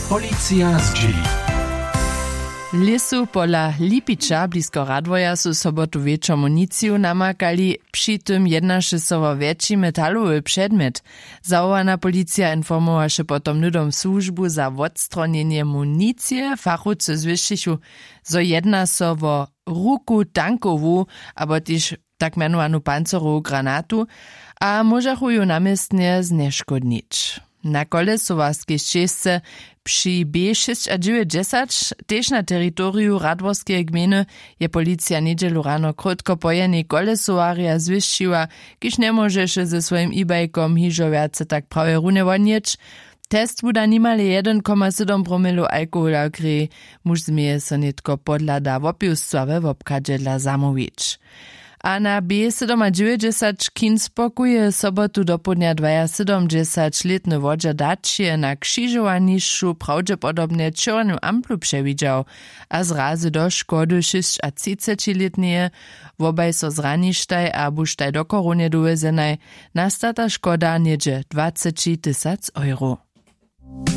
Policja z dzieli. Lesu pola Lipicza blisko Radwoja su sobotu wieczor municiju namakali, przy tym jednaše so wo větši metalowy przedmiot. Zawołana policja informowaše potom nudom służbu za odstronienie municije. Fachowcy zwyššichu, zo jedna so wo ruku tankowu, abo też tak mianowanu pancerową granatu, a możachu ju namiestnie zneškodnić. Na kolesowarskiej ścieżce przy B6 a 90, też na terytorium Radworskiej gminy, je policja niedzielu rano krótko pojení kolesowaria zwyššiła, kiż nie możeše ze swoim e-bajkom hižoviace tak prawie rune wonieć. Test buda nimale 1,7 promilo alkohola kry, muž zmieje so nitko podlada wopiustwa we wobkadzie dla zamówić. A na B790 Kinspokuje sobotu do południa 270-letny wodzia dacie na krzyżowaniszczu prawdopodobnie czerwonym amplu przewidział, a zrazy do szkody 36-letnie, wobaj so zranisztaj a busztaj do koronie dowezenej, nastata szkoda niedzie 20 000 euro.